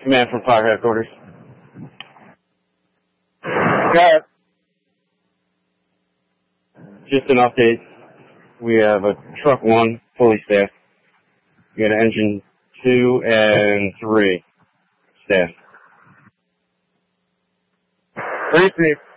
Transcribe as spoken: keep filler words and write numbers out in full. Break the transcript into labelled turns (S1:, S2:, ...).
S1: Command from fire headquarters. Got it. Just an update. We have a truck one fully staffed. We got an engine two and three staffed.
S2: Receive.